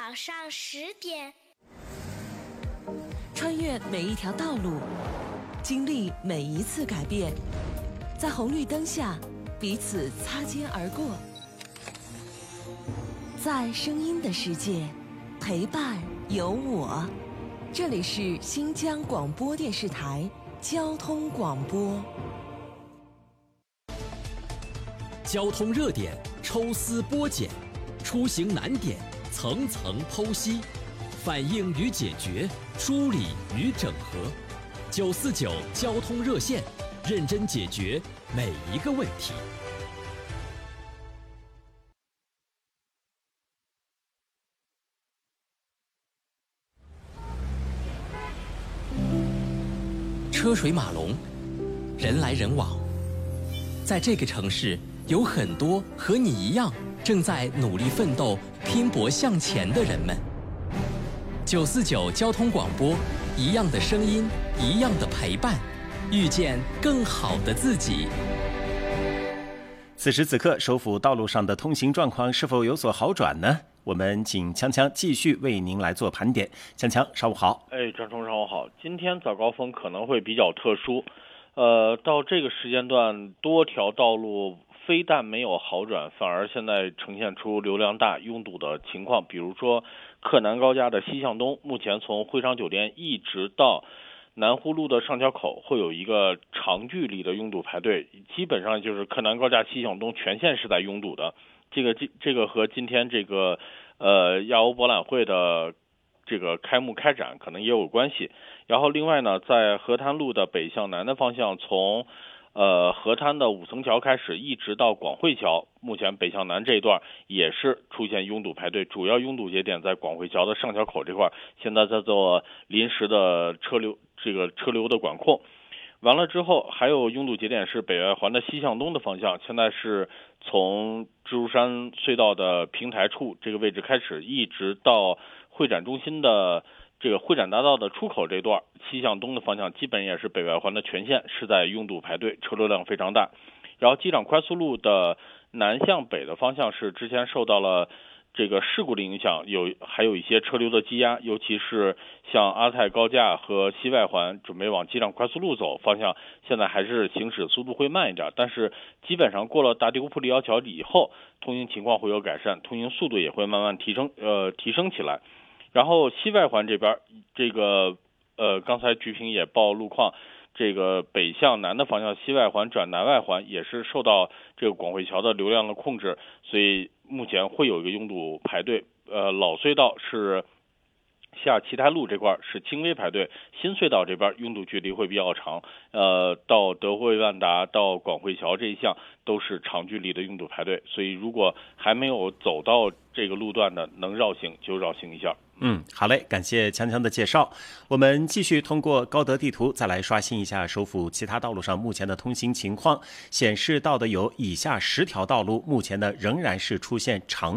上10点， 穿越每一条道路，经历每一次改变，在红绿灯下彼此擦肩而过，在声音的世界陪伴有我。这里是新疆广播电视台交通广播。 交通热点抽丝剥茧，出行难点层层剖析，反映与解决，梳理与整合。949交通热线，认真解决每一个问题。车水马龙，人来人往，在这个城市，有很多和你一样正在努力奋斗、拼搏向前的人们。949交通广播，一样的声音，一样的陪伴，遇见更好的自己。 此时此刻，首府道路上的通行状况是否有所好转呢？我们请锵锵继续为您来做盘点。锵锵，上午好。 张冲，上午好。今天早高峰可能会比较特殊，到这个时间段，多条道路非但没有好转，反而现在呈现出流量大、拥堵的情况。比如说，克南高架的西向东，目前从会昌酒店一直到南湖路的上桥口会有一个长距离的拥堵排队，基本上就是克南高架西向东全线是在拥堵的。这个和今天这个亚欧博览会的这个开幕开展可能也有关系。然后另外呢，在河滩路的北向南的方向，从河滩的5层桥开始一直到广汇桥，目前北向南这一段也是出现拥堵排队，主要拥堵节点在广汇桥的上桥口这块，现在在做临时的车流的管控。完了之后，还有拥堵节点是北外环的西向东的方向，现在是从蜘蛛山隧道的平台处这个位置开始，一直到会展中心的这个会展大道的出口这段，西向东的方向基本也是北外环的全线是在拥堵排队，车流量非常大。然后机场快速路的南向北的方向是之前受到了这个事故的影响，还有一些车流的积压，尤其是像阿泰高架和西外环准备往机场快速路走方向，现在还是行驶速度会慢一点，但是基本上过了大地沟铺立交桥以后，通行情况会有改善，通行速度也会慢慢提升起来。然后西外环这边，这个刚才局屏也报路况，这个北向南的方向西外环转南外环也是受到这个广汇桥的流量的控制，所以目前会有一个拥堵排队。老隧道是下七台路这块是轻微排队，新隧道这边拥堵距离会比较长，到德惠万达到广汇桥这一项都是长距离的拥堵排队，所以如果还没有走到这个路段的，能绕行就绕行一下。 好嘞，感谢锵锵的介绍。我们继续通过高德地图再来刷新一下首府其他道路上目前的通行情况，显示到的有以下10条道路，目前呢仍然是出现长